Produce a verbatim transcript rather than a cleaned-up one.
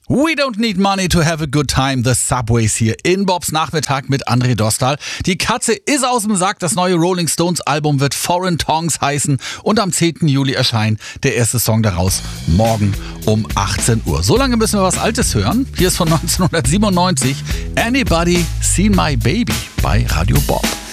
We don't need money to have a good time. The Subways hier in Bobs Nachmittag mit André Dostal. Die Katze ist aus dem Sack. Das neue Rolling Stones Album wird Foreign Tongues heißen. Und am zehnten Juli erscheint der erste Song daraus. Morgen um achtzehn Uhr. So lange müssen wir was Altes hören. Hier ist von neunzehnhundertsiebenundneunzig Anybody Seen My Baby bei Radio Bob.